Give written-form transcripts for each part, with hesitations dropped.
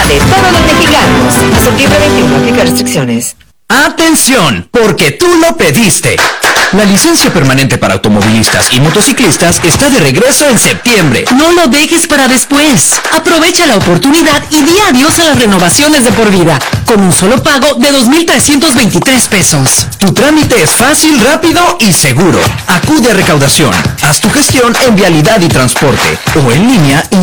de todos los mexicanos. A septiembre 21, aplica restricciones. ¡Atención! Porque tú lo pediste. La licencia permanente para automovilistas y motociclistas está de regreso en septiembre. No lo dejes para después. Aprovecha la oportunidad y di adiós a las renovaciones de por vida, con un solo pago de 2,323 pesos. Tu trámite es fácil, rápido y seguro. Acude a recaudación. Haz tu gestión en Vialidad y Transporte o en línea en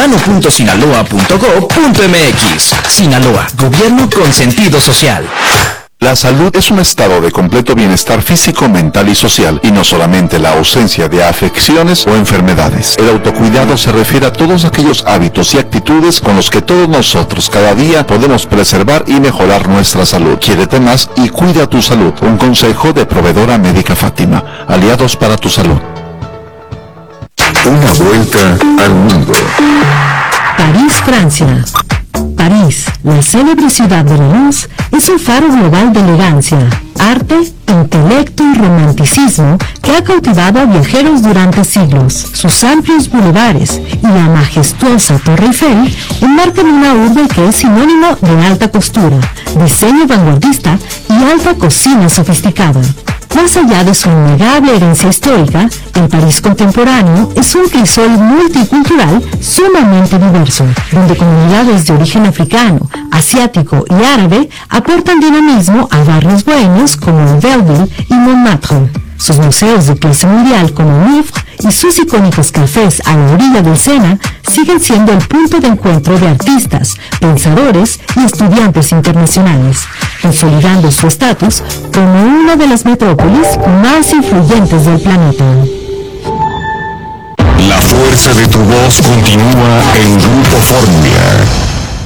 ciudadano.sinaloa.gov.mx. Sinaloa, gobierno con sentido social. La salud es un estado de completo bienestar físico, mental y social, y no solamente la ausencia de afecciones o enfermedades. El autocuidado se refiere a todos aquellos hábitos y actitudes con los que todos nosotros cada día podemos preservar y mejorar nuestra salud. Quiérete más y cuida tu salud. Un consejo de Proveedora Médica Fátima. Aliados para tu salud. Una vuelta al mundo. París, Francia. París, la célebre ciudad de la luz, es un faro global de elegancia, arte, intelecto y romanticismo que ha cautivado a viajeros durante siglos. Sus amplios bulevares y la majestuosa Torre Eiffel enmarcan una urbe que es sinónimo de alta costura, diseño vanguardista y alta cocina sofisticada. Más allá de su innegable herencia histórica, el París contemporáneo es un crisol multicultural sumamente diverso, donde comunidades de origen africano, asiático y árabe aportan dinamismo a barrios bohemios como el Belleville y Montmartre. Sus museos de clase mundial como el Louvre y sus icónicos cafés a la orilla del Sena siguen siendo el punto de encuentro de artistas, pensadores y estudiantes internacionales, consolidando su estatus como una de las metrópolis más influyentes del planeta. La fuerza de tu voz continúa en Grupo Fórmula.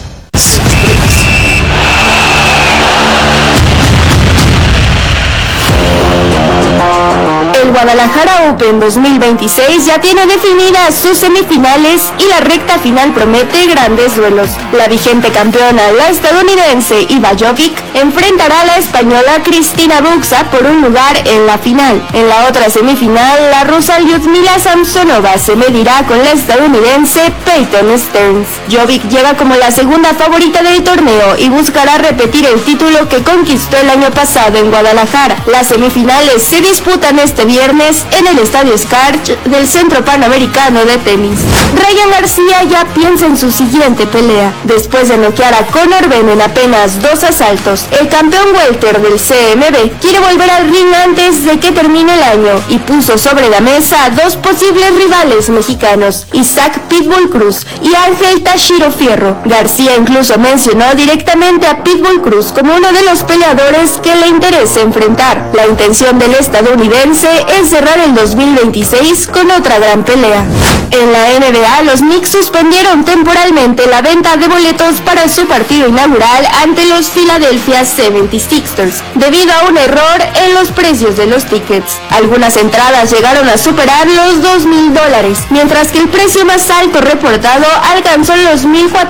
El Guadalajara Open 2026 ya tiene definidas sus semifinales y la recta final promete grandes duelos. La vigente campeona, la estadounidense Iva Jokic, enfrentará a la española Cristina Buxa por un lugar en la final. En la otra semifinal, la rusa Lyudmila Samsonova se medirá con la estadounidense Peyton Stearns. Jokic llega como la segunda favorita del torneo y buscará repetir el título que conquistó el año pasado en Guadalajara. Las semifinales se disputan este viernes en el Estadio Scarch del Centro Panamericano de Tenis. Ryan García ya piensa en su siguiente pelea. Después de noquear a Conor Benn en apenas 2 asaltos, el campeón welter del CMB quiere volver al ring antes de que termine el año y puso sobre la mesa a 2 posibles rivales mexicanos, Isaac Pitbull Cruz y Ángel Tashiro Fierro. García incluso mencionó directamente a Pitbull Cruz como uno de los peleadores que le interesa enfrentar. La intención del estadounidense es cerrar el 2026 con otra gran pelea. En la NBA, los Knicks suspendieron temporalmente la venta de boletos para su partido inaugural ante los Philadelphia 76ers, debido a un error en los precios de los tickets. Algunas entradas llegaron a superar los $2,000, mientras que el precio más alto reportado alcanzó los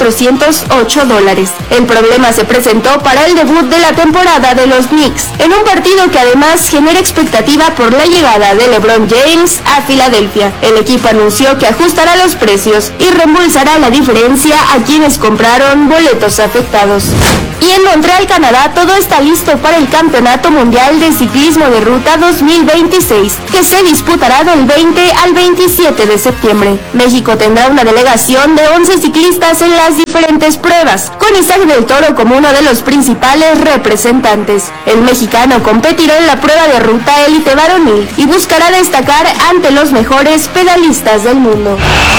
$1,408. El problema se presentó para el debut de la temporada de los Knicks, en un partido que además genera expectativa por la llegada de LeBron James a Filadelfia. El equipo anunció que ajustará los precios y reembolsará la diferencia a quienes compraron boletos afectados. Y en Montreal, Canadá, todo está listo para el Campeonato Mundial de Ciclismo de Ruta 2026, que se disputará del 20 al 27 de septiembre. México tendrá una delegación de 11 ciclistas en las diferentes pruebas, con Isaac del Toro como uno de los principales representantes. El mexicano competirá en la prueba de ruta élite varonil y buscará destacar ante los mejores pedalistas del mundo.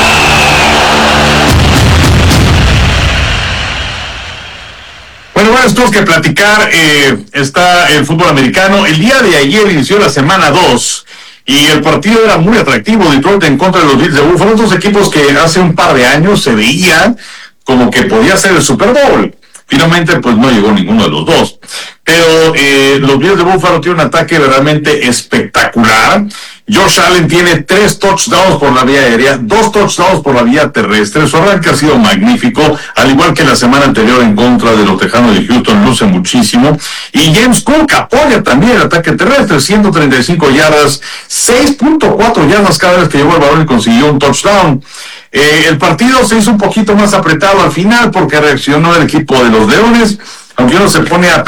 Bueno, varias cosas que platicar. Está el fútbol americano. El día de ayer inició la semana 2 y el partido era muy atractivo. Detroit en contra de los Bills de Buffalo. Fueron dos equipos que hace un par de años se veía como que podía ser el Super Bowl. Finalmente, pues no llegó ninguno de los dos. pero los Bills de Buffalo tienen un ataque realmente espectacular. Josh Allen tiene 3 touchdowns por la vía aérea, 2 touchdowns por la vía terrestre. Su arranque ha sido magnífico, al igual que la semana anterior en contra de los Tejanos de Houston, luce muchísimo. Y James Cook apoya también el ataque terrestre, 135 yardas, 6.4 yardas cada vez que llegó el balón y consiguió un touchdown. El partido se hizo un poquito más apretado al final porque reaccionó el equipo de los Leones, aunque uno se pone a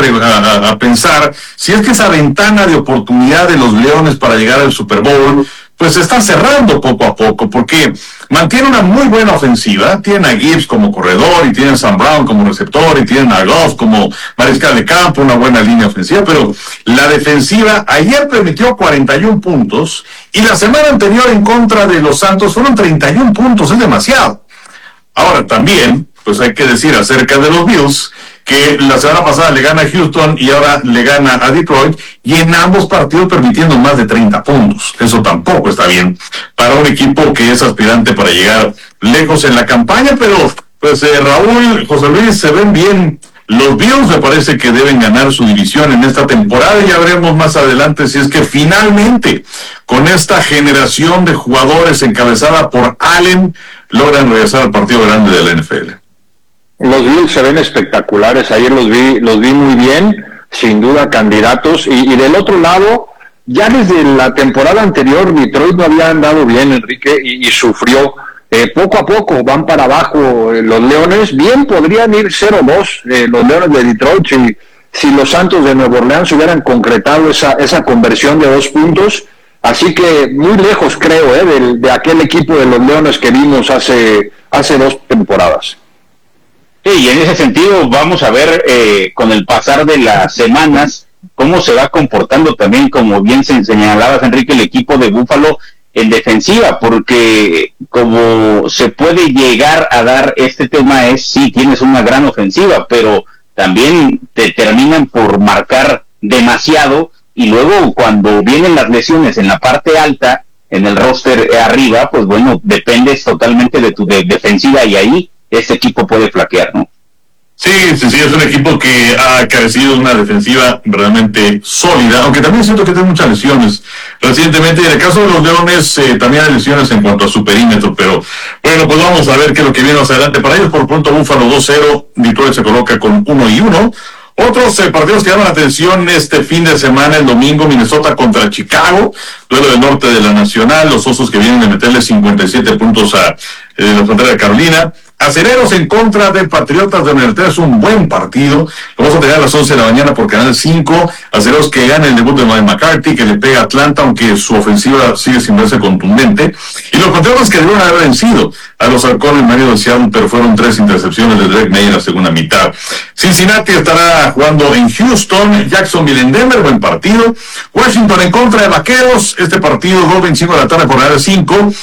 pensar si es que esa ventana de oportunidad de los Leones para llegar al Super Bowl pues se está cerrando poco a poco, porque mantiene una muy buena ofensiva. Tienen a Gibbs como corredor, y tienen a Sam Brown como receptor, y tienen a Goff como mariscal de campo, una buena línea ofensiva, pero la defensiva ayer permitió 41 puntos, y la semana anterior en contra de los Santos fueron 31 puntos, es demasiado. Ahora también, pues hay que decir acerca de los Bills, que la semana pasada le gana a Houston y ahora le gana a Detroit, y en ambos partidos permitiendo más de 30 puntos. Eso tampoco está bien para un equipo que es aspirante para llegar lejos en la campaña, pero pues Raúl, José Luis, se ven bien los Bills. Me parece que deben ganar su división en esta temporada, y ya veremos más adelante si es que finalmente con esta generación de jugadores encabezada por Allen logran regresar al partido grande de la NFL. Los Bills se ven espectaculares, ayer los vi muy bien, sin duda candidatos, y del otro lado, ya desde la temporada anterior Detroit no había andado bien, Enrique, y sufrió. Poco a poco van para abajo los Leones, bien podrían ir 0-2 los Leones de Detroit si los Santos de Nueva Orleans hubieran concretado esa conversión de 2 puntos, así que muy lejos creo de aquel equipo de los Leones que vimos hace 2 temporadas. Sí, y en ese sentido vamos a ver con el pasar de las semanas cómo se va comportando también, como bien se señalabas, Enrique, el equipo de Buffalo en defensiva, porque como se puede llegar a dar este tema es, sí, tienes una gran ofensiva, pero también te terminan por marcar demasiado, y luego cuando vienen las lesiones en la parte alta, en el roster arriba, pues bueno, dependes totalmente de tu defensiva, y ahí este equipo puede flaquear, ¿no? Sí, es un equipo que ha carecido de una defensiva realmente sólida, aunque también siento que tiene muchas lesiones recientemente. En el caso de los Leones también hay lesiones en cuanto a su perímetro, pero bueno, pues vamos a ver qué es lo que viene más adelante para ellos. Por pronto Buffalo 2-0, Detroit se coloca con 1-1. Otros partidos que llaman la atención este fin de semana, el domingo, Minnesota contra Chicago, duelo del norte de la Nacional, los Osos que vienen de meterle 57 puntos a la frontera de Carolina. Acereros en contra de Patriotas de Inglaterra, es un buen partido. Lo vamos a tener a las 11 de la mañana por Canal 5. Acereros que gana el debut de Mike McCarthy, que le pega a Atlanta, aunque su ofensiva sigue sin verse contundente. Y los Patriotas que debieron haber vencido a los Halcones Marinos de Seattle, pero fueron 3 intercepciones de Drake May en la segunda mitad. Cincinnati estará jugando en Houston, Jacksonville en Denver, buen partido. Washington en contra de Vaqueros, este partido 2:25 de la tarde por Canal 5.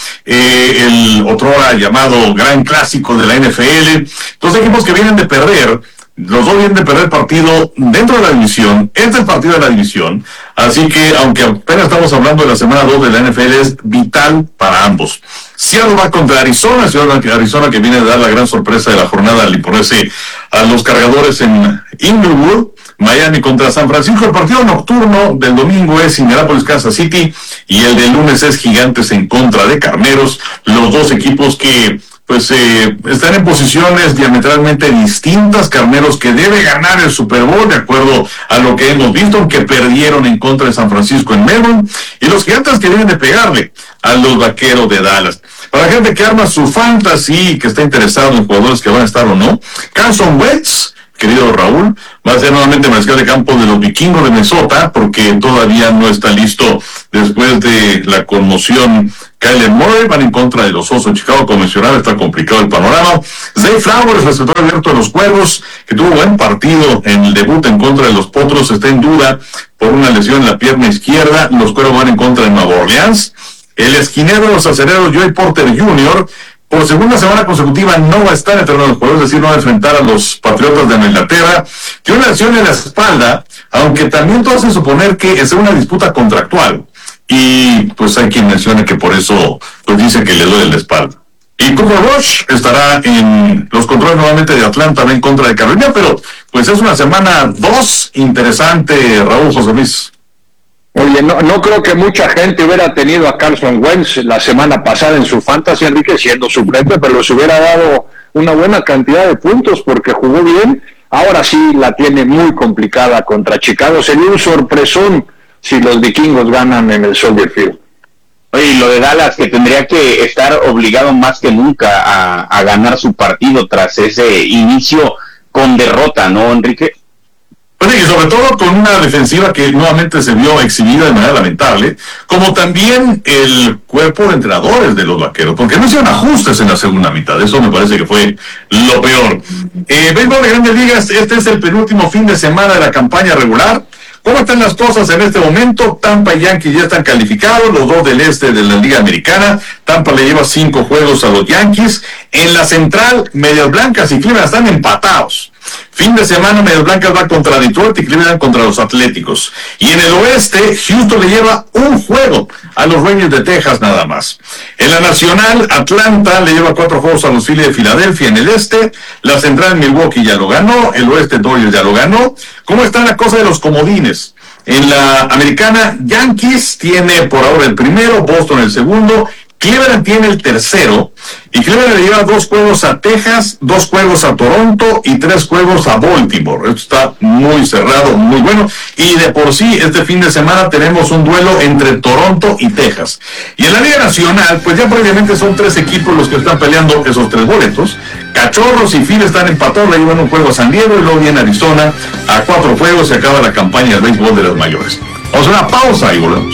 El otrora llamado Gran Clásico de la NFL, dos equipos que vienen de perder, los dos vienen de perder partido dentro de la división, este es el partido de la división, así que aunque apenas estamos hablando de la semana 2 de la NFL, es vital para ambos. Seattle va contra Arizona que viene a dar la gran sorpresa de la jornada al imponerse a los Cargadores en Inglewood. Miami contra San Francisco. El partido nocturno del domingo es Indianapolis, Kansas City, y el del lunes es Gigantes en contra de Carneros, los dos equipos que pues están en posiciones diametralmente distintas. Carneros que debe ganar el Super Bowl de acuerdo a lo que hemos visto, aunque perdieron en contra de San Francisco en Melbourne, y los Gigantes que vienen de pegarle a los Vaqueros de Dallas. Para la gente que arma su fantasy, que está interesado en jugadores que van a estar o no, Carson Wentz, querido Raúl, va a ser nuevamente mariscal de campo de los Vikingos de Minnesota, porque todavía no está listo después de la conmoción. Kyler Murray van en contra de los Osos de Chicago, como mencionaba, está complicado el panorama. Zay Flowers, receptor abierto de los Cuervos, que tuvo buen partido en el debut en contra de los Potros, está en duda por una lesión en la pierna izquierda. Los Cuervos van en contra de Nueva Orleans. El esquinero de los Acereros, Joey Porter Jr., por segunda semana consecutiva no va a estar en el terreno de los juegos, es decir, no va a enfrentar a los Patriotas de Inglaterra. Tiene una lesión en la espalda, aunque también todo hace suponer que es una disputa contractual. Y pues hay quien menciona que por eso pues dice que le duele la espalda. Y Cooper Rush estará en los controles nuevamente de Atlanta, va en contra de Carolina, pero pues es una semana 2 interesante, Raúl José Luis. Oye, no creo que mucha gente hubiera tenido a Carson Wentz la semana pasada en su fantasy, Enrique, siendo suplente, pero les hubiera dado una buena cantidad de puntos porque jugó bien. Ahora sí la tiene muy complicada contra Chicago. Sería un sorpresón si los vikingos ganan en el Soldier Field. Oye, y lo de Dallas, que tendría que estar obligado más que nunca a ganar su partido tras ese inicio con derrota, ¿no, Enrique? Pues y sobre todo con una defensiva que nuevamente se vio exhibida de manera lamentable, como también el cuerpo de entrenadores de los Vaqueros, porque no hicieron ajustes en la segunda mitad. Eso me parece que fue lo peor. Béisbol de Grandes Ligas, este es el penúltimo fin de semana de la campaña regular. ¿Cómo están las cosas en este momento? Tampa y Yankees ya están calificados, los dos del este de la Liga Americana. Tampa le lleva 5 juegos a los Yankees. En la central, Medias Blancas y Cleveland están empatados. Fin de semana, Medias Blancas va contra Detroit y Cleveland contra los Atléticos. Y en el oeste, Houston le lleva 1 juego a los Rangers de Texas nada más. En la nacional, Atlanta le lleva 4 juegos a los Phillies de Filadelfia en el este. La central, Milwaukee ya lo ganó. El oeste, Dodgers ya lo ganó. ¿Cómo está la cosa de los comodines? En la americana, Yankees tiene por ahora el primero, Boston el segundo, Cleveland tiene el tercero, y Cleveland le lleva 2 juegos a Texas, 2 juegos a Toronto y 3 juegos a Baltimore. Esto está muy cerrado, muy bueno, y de por sí este fin de semana tenemos un duelo entre Toronto y Texas. Y en la Liga Nacional, pues ya previamente son 3 equipos los que están peleando esos 3 boletos. Cachorros y Phillies están empatados, le llevan 1 juego a San Diego, y luego viene Arizona a 4 juegos, se acaba la campaña del béisbol de las mayores. Vamos a una pausa y volvemos.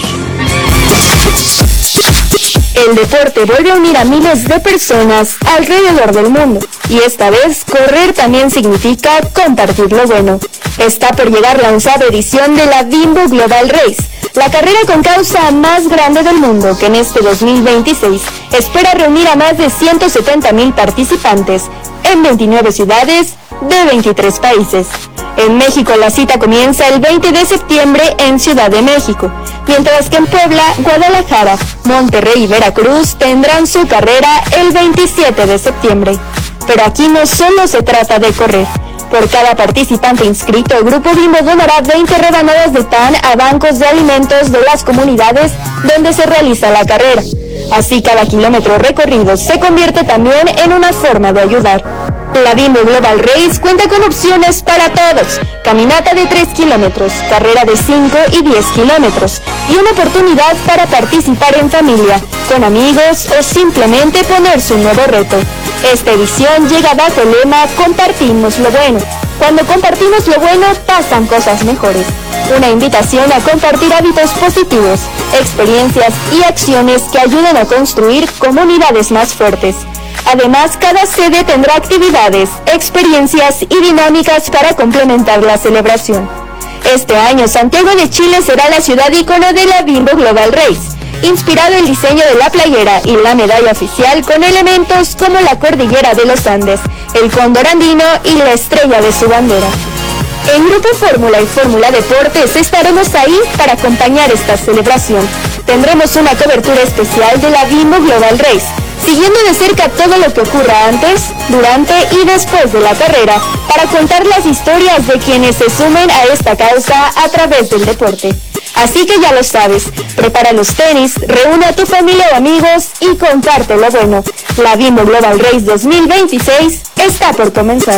El deporte vuelve a unir a miles de personas alrededor del mundo. Y esta vez, correr también significa compartir lo bueno. Está por llegar la 11ª edición de la Bimbo Global Race, la carrera con causa más grande del mundo, que en este 2026 espera reunir a más de 170,000 participantes en 29 ciudades de 23 países. En México la cita comienza el 20 de septiembre en Ciudad de México, mientras que en Puebla, Guadalajara, Monterrey y Veracruz tendrán su carrera el 27 de septiembre. Pero aquí no solo se trata de correr. Por cada participante inscrito, Grupo Bimbo donará 20 rebanadas de pan a bancos de alimentos de las comunidades donde se realiza la carrera. Así cada kilómetro recorrido se convierte también en una forma de ayudar. La Bimbo Global Race cuenta con opciones para todos: caminata de 3 kilómetros, carrera de 5 y 10 kilómetros, y una oportunidad para participar en familia, con amigos o simplemente ponerse un nuevo reto. Esta edición llega bajo el lema Compartimos lo bueno. Cuando compartimos lo bueno, pasan cosas mejores. Una invitación a compartir hábitos positivos, experiencias y acciones que ayuden a construir comunidades más fuertes. Además, cada sede tendrá actividades, experiencias y dinámicas para complementar la celebración. Este año, Santiago de Chile será la ciudad ícono de la Bimbo Global Race, inspirado el diseño de la playera y la medalla oficial con elementos como la cordillera de los Andes, el cóndor andino y la estrella de su bandera. En Grupo Fórmula y Fórmula Deportes estaremos ahí para acompañar esta celebración. Tendremos una cobertura especial de la Bimbo Global Race, siguiendo de cerca todo lo que ocurra antes, durante y después de la carrera, para contar las historias de quienes se sumen a esta causa a través del deporte. Así que ya lo sabes, prepara los tenis, reúne a tu familia o amigos y comparte lo bueno. La Bimbo Global Race 2026 está por comenzar.